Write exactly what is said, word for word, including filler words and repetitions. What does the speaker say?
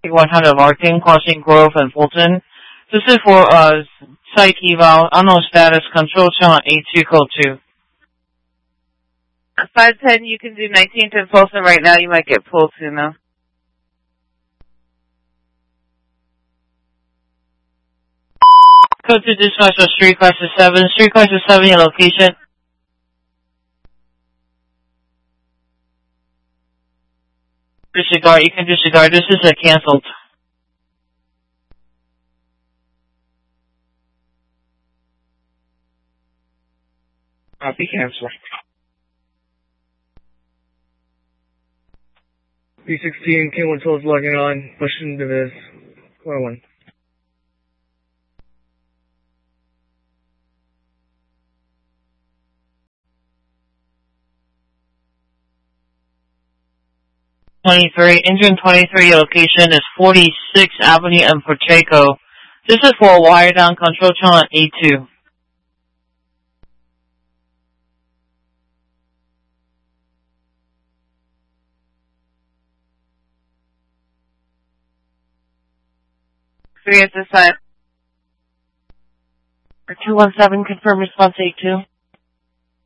one hundred Martin, crossing Grove and Fulton. This is for uh, site eval, unknown status, control channel A two, code two. five ten, you can do nineteenth and Folsom right now. You might get pulled soon, though. Code two dispatch for Street Crisis seven. Street Crisis seven, your location. Disregard, you can disregard. This is a canceled. Copy, cancel. B sixteen, K one twelve is logging on. Question Diviz. Core one. twenty-three, engine twenty-three, your location is forty-sixth Avenue and Pacheco. This is for a wire down, control channel A two. Three at the side. two one seven, confirm response A two.